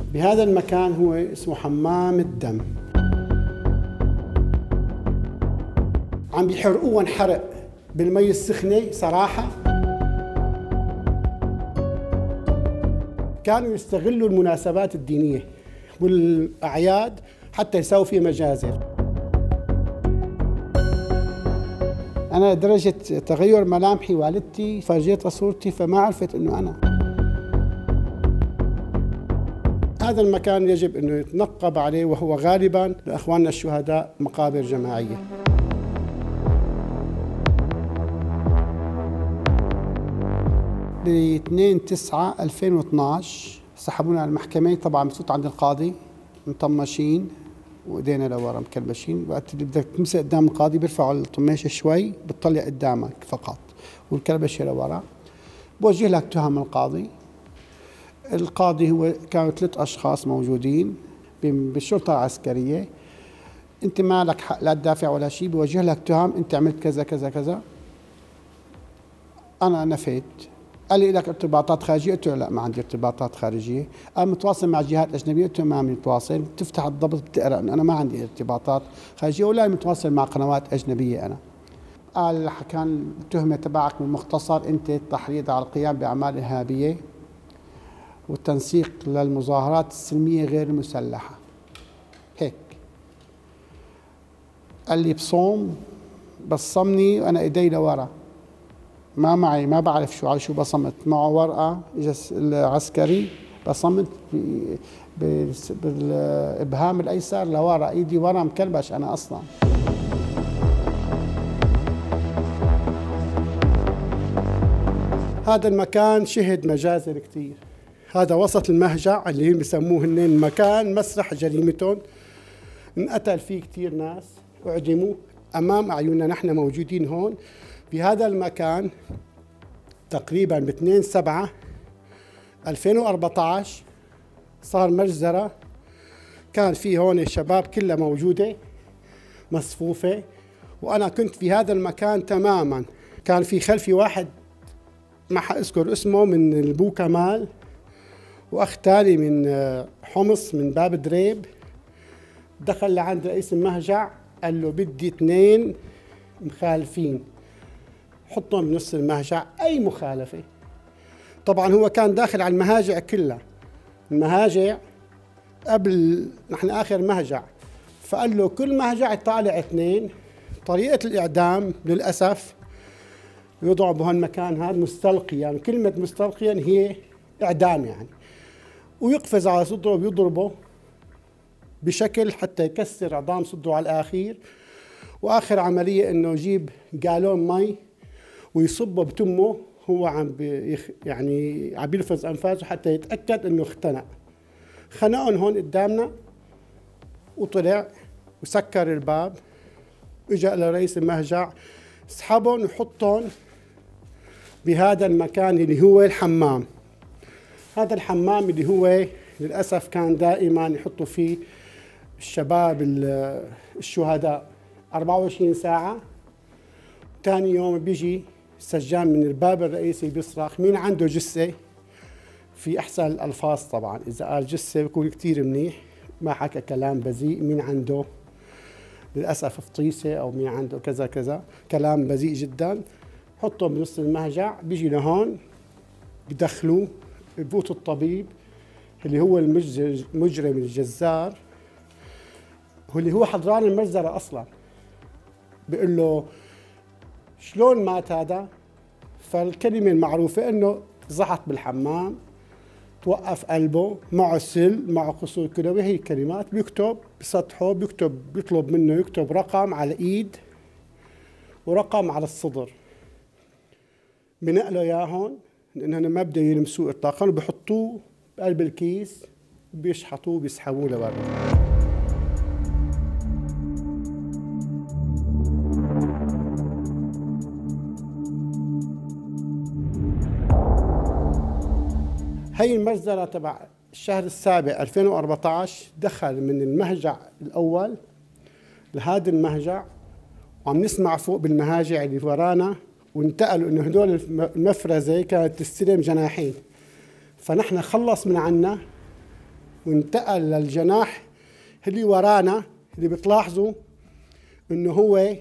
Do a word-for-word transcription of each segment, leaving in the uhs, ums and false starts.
بهذا المكان هو اسمه حمام الدم. عم بيحرقوهم حرق بالمي السخنة صراحة. كانوا يستغلوا المناسبات الدينية والأعياد حتى يساووا فيها مجازر. أنا درجة تغير ملامحي والدتي فرجيتها صورتي فما عرفت إنه أنا. هذا المكان يجب أنه يتنقب عليه، وهو غالباً لأخواننا الشهداء مقابر جماعية. ب اثنين تسعة ألفين واثنعش سحبونا على المحكمة، طبعاً بصوت عند القاضي مطمشين وايدينا لورا مكلبشين. وقت اللي بدك تمسك قدام القاضي بيرفعوا الطماشه شوي بتطلع قدامك فقط والكلبشه لورا. بوجه لك تهم القاضي. القاضي هو كانوا ثلاث اشخاص موجودين بالشرطه العسكريه. انت ما لك حق لا تدافع ولا شيء، بوجه لك تهم انت عملت كذا كذا كذا. انا نفيت. قال لي لك ارتباطات خارجيه؟ قلت له لا ما عندي ارتباطات خارجيه. قال متواصل مع جهات اجنبيه؟ قلت له ما متواصل. بتفتح الضبط بتقرا انه انا ما عندي ارتباطات خارجيه ولا متواصل مع قنوات اجنبيه انا. قال كان التهمه تبعك بالمختصر انت التحريض على القيام باعمال ارهابيه والتنسيق للمظاهرات السلميه غير المسلحه. هيك قال لي بصوم بصمني وانا ايدي لورا، ما معي ما بعرف شو على شو بصمت. معه ورقه اجى العسكري بصمت بالابهام الايسر لورا، ايدي ورا مكلبش انا اصلا. هذا المكان شهد مجازر كثير. هذا وسط المهجع اللي هم بسموه هن مكان مسرح جريمتهم. انقتل فيه كثير ناس، اعدموا امام اعيننا. نحن موجودين هون بهذا المكان تقريبا ب اثنين سبعة ألفين وأربعطعش صار مجزرة. كان في هون الشباب كلها موجودة مصفوفة، وأنا كنت في هذا المكان تماما. كان في خلفي واحد ما حأذكر اسمه من البو كمال، وأخ تاني من حمص من باب دريب. دخل لعند رئيس المهجع قال له بدي اثنين مخالفين حطهم بنص المهجع، أي مخالفة. طبعا هو كان داخل على المهاجع كلها، المهاجع قبل نحن آخر مهجع، فقال له كل مهجع طالع اثنين. طريقة الإعدام للأسف يوضعوا بهالمكان هذا مستلقيا، يعني كلمة مستلقيا هي إعدام يعني، ويقفز على صدره ويضربه بشكل حتى يكسر عظام صدره على الأخير. وآخر عملية إنه يجيب جالون مي ويصبه بتمه، هو عم بيخ يعني عم بيلفظ انفاسه حتى يتاكد انه اختنق. خنقهم هون قدامنا وطلع وسكر الباب. اجى لرئيس المهجع سحبهم وحطهم بهذا المكان اللي هو الحمام. هذا الحمام اللي هو للاسف كان دائما يحطوا فيه الشباب الشهداء أربعة وعشرين ساعة. ثاني يوم بيجي السجان من الباب الرئيسي بيصرخ مين عنده جثة، في أحسن الألفاظ طبعا. إذا قال جثة بيكون كتير منيح، ما حكى كلام بذيء. مين عنده للأسف فطيسة أو مين عنده كذا كذا، كلام بذيء جدا. حطه بنص المهجع. بيجي لهون بدخلوه بفوت الطبيب اللي هو المجرم الجزار، هو اللي هو حضران المجزرة أصلا. بيقول له شلون مات هذا؟ فالكلمة المعروفة إنه زحط بالحمام، توقف قلبه، معه سل، معه قصور كلوي. هي الكلمات. بيكتب بسطحه، بيكتب بيطلب منه يكتب رقم على الإيد ورقم على الصدر. بنقله إياهم لأنه ما بده يلمسوه إطلاقا، وبيحطوه بقلب الكيس، بيشحطوه بيسحبوه لبرا. هي المجزرة تبع الشهر السابع ألفين وأربعطعش دخل من المهجع الأول لهذا المهجع، وعم نسمع فوق بالمهاجع اللي ورانا، وانتقلوا إنه هدول المفرزة كانت تستلم جناحين. فنحن خلص من عنا وانتقل للجناح اللي ورانا، اللي بتلاحظوا انه هو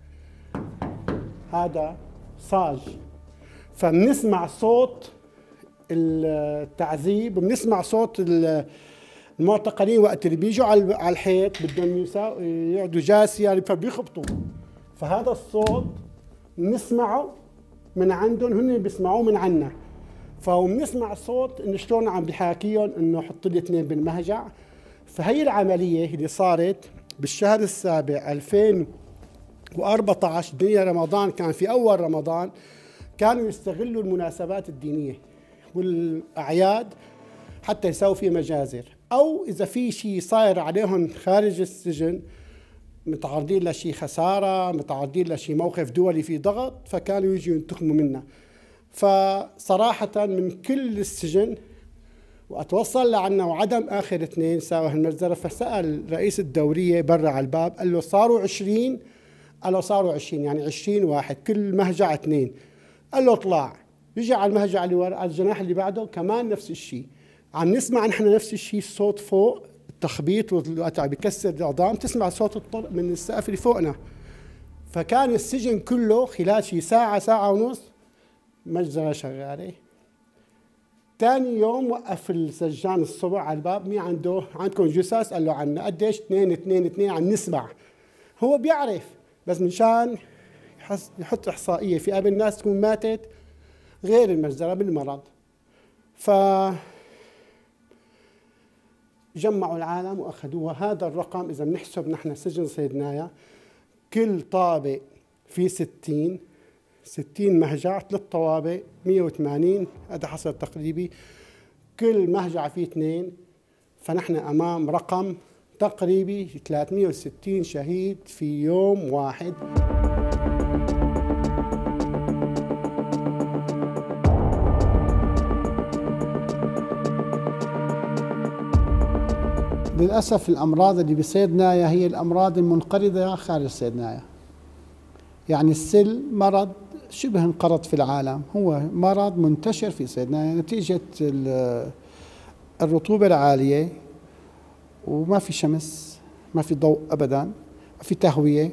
هذا صاج. فبنسمع صوت التعذيب وبنسمع صوت المعتقلين وقت اللي بيجوا على الحيط بدهم يقعدوا جاسيا فبيخبطوا. فهذا الصوت بنسمعه من عندهم، هن بيسمعوه من عنا. فبنسمع صوت انه شلون عم بحاكيهم انه حط لي اثنين بالمهجع. فهي العمليه اللي صارت بالشهر السابع ألفين وأربعة عشر دنيا رمضان، كان في اول رمضان كانوا يستغلوا المناسبات الدينيه والاعياد حتى يسووا فيه مجازر، او اذا في شيء صاير عليهم خارج السجن، متعرضين لشيء خساره، متعرضين لشيء موقف دولي في ضغط، فكانوا يجوا ينتقموا منا. فصراحه من كل السجن واتوصل لعنا وعدم اخر اثنين ساووا هالمجزره. فسال رئيس الدوريه برا على الباب، قال له صاروا عشرين، قال له صاروا عشرين يعني عشرين واحد، كل مهجع اثنين. قال له اطلع، يجي على المهجع اللي ورا، على الجناح اللي بعده كمان نفس الشيء، عم نسمع نحن نفس الشيء، الصوت فوق التخبيط وقت عم بيكسر العظام، تسمع صوت الطرق من السقف اللي فوقنا. فكان السجن كله خلال شيء ساعه ساعه ونص مجزره شغاله. ثاني يوم وقف السجان الصبح على الباب، مين عنده عندكم جثث؟ قال له عنا. قديش؟ اثنين اثنين اثنين. عم نسمع، هو بيعرف بس مشان يحط احصائيه في قبل الناس تكون ماتت غير المجزره بالمرض. ف جمعوا العالم واخذوها. هذا الرقم اذا بنحسب نحن سجن صيدنايا كل طابق في ستين ستين مهجع، ثلاث طوابق مئة وثمانين، هذا حسب تقريبي، كل مهجع فيه اثنين. فنحن امام رقم تقريبي ثلاثمئة وستين شهيد في يوم واحد. للأسف الأمراض اللي بصيدنايا هي الأمراض المنقرضة خارج صيدنايا. يعني السل مرض شبه انقرض في العالم، هو مرض منتشر في صيدنايا نتيجة الرطوبة العالية، وما في شمس، ما في ضوء أبدا، ما في تهوية،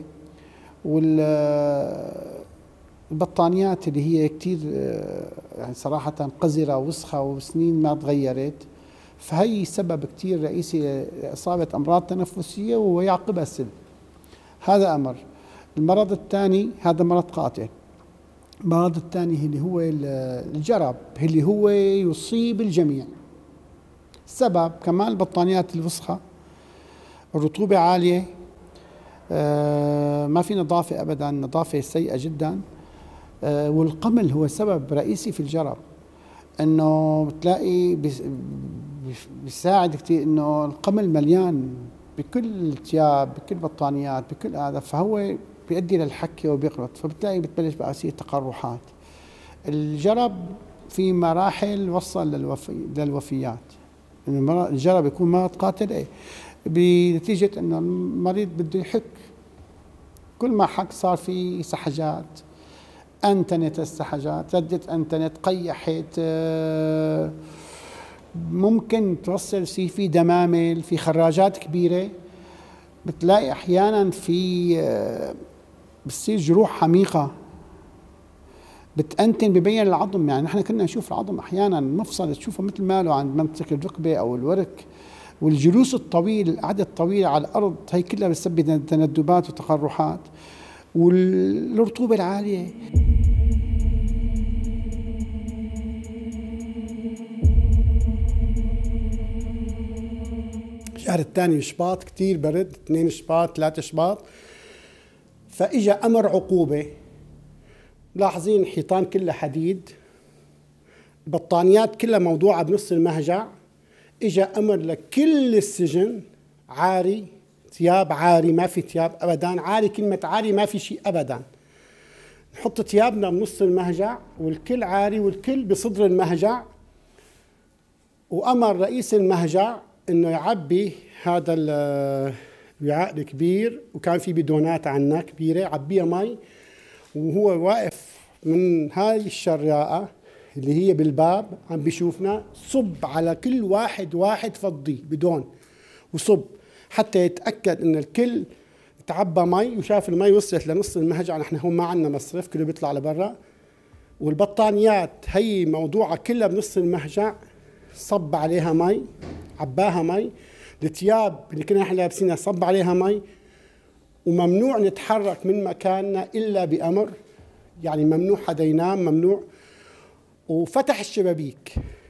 والبطانيات اللي هي كتير يعني صراحة قذرة ووسخة وسنين ما تغيرت. فهي سبب كتير رئيسي لإصابة أمراض تنفسية ويعقبها السل. هذا أمر. المرض الثاني هذا مرض قاتل. المرض الثاني اللي هو الجرب، اللي هو يصيب الجميع. السبب كمان البطانيات الوسخة، الرطوبة عالية، آه ما في نظافة أبدا، نظافة سيئة جدا، آه والقمل هو سبب رئيسي في الجرب. انه بتلاقي بيساعد كثير انه القمل مليان بكل الثياب، بكل بطانيات، بكل هذا، فهو بيؤدي للحكه وبيقرط، فبتلاقي بتبلش بقى يصير تقرحات. الجرب في مراحل وصل للوفي للوفيات. الجرب يكون مرض قاتل ايه بنتيجه انه المريض بده يحك، كل ما حك صار في سحجات، أنتنت السحجات، ردت أنتنت، قيحت، ممكن توصل شيء في دمامل، في خراجات كبيرة. بتلاقي أحيانا في بتصير جروح عميقة بتأنتن ببين العظم. يعني نحن كنا نشوف العظم أحيانا مفصل تشوفه مثل ماله عند منطقة الركبة أو الورك. والجلوس الطويل، القعدة الطويلة على الأرض، هي كلها بتسبب تندبات وتقرحات. والرطوبة العالية. الشهر الثاني شباط، كتير برد، اثنين شباط ثلاثة شباط. فإجا أمر عقوبة، ملاحظين الحيطان كلها حديد، البطانيات كلها موضوعة بنص المهجع. إجا أمر لكل السجن عاري، ثياب عاري، ما في ثياب أبدا، عاري كلمة عاري ما في شيء أبدا. نحط ثيابنا بنص المهجع والكل عاري والكل بصدر المهجع. وأمر رئيس المهجع إنه يعبي هذا الوعاء الكبير، وكان في بدونات عنا كبيرة، عبيها مي. وهو واقف من هاي الشراءة اللي هي بالباب عم بيشوفنا، صب على كل واحد واحد فضيه بدون وصب، حتى يتأكد إن الكل تعبى مي وشاف المي وصلت لنص المهجع. نحن هون ما عندنا مصرف، كله بيطلع لبرا، والبطانيات هي موضوعة كلها بنص المهجع، صب عليها مي، عباها مي. الثياب اللي كنا نحن لابسينها صب عليها مي، وممنوع نتحرك من مكاننا إلا بأمر، يعني ممنوع حدا ينام، ممنوع. وفتح الشبابيك،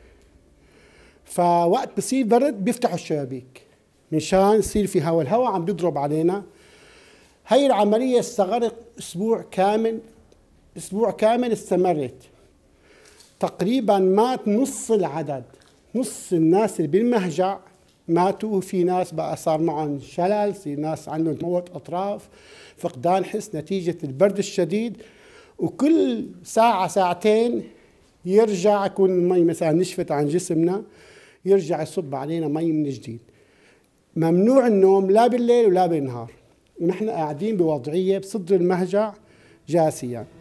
فوقت بصير برد بيفتحوا الشبابيك مشان يصير في هواء، الهواء عم بيضرب علينا. هي العملية استغرقت أسبوع كامل، أسبوع كامل استمرت. تقريبا مات نص العدد، نص الناس اللي بالمهجع ماتوا. في ناس بقى صار معهم شلل، في ناس عندهم موت أطراف، فقدان حس نتيجة البرد الشديد. وكل ساعة ساعتين يرجع يكون المي مثلا نشفت عن جسمنا، يرجع يصب علينا مي من جديد. ممنوع النوم لا بالليل ولا بالنهار، ونحن قاعدين بوضعية بصدر المهجع جاسيا.